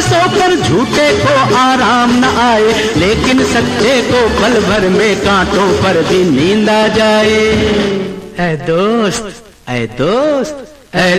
सोकर झूठे को आराम न आए, लेकिन सच्चे को पल भर में कांटों पर भी नींद आ जाए। ऐ दोस्त, ऐ दोस्त, ऐ